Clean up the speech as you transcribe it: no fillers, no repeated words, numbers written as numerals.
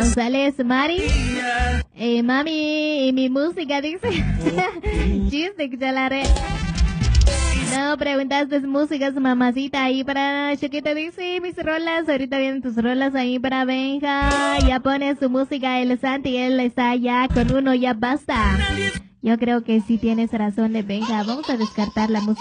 González, Mari. Mami, y mi música, dice. Chiste, que ya la haré. No, preguntaste músicas, mamacita, ahí para Chiquita, dice, mis rolas, ahorita vienen tus rolas ahí para Benja, ya pone su música, el Santi, él está ya con uno, ya basta. Yo creo que sí tienes razón de Benja, vamos a descartar la música.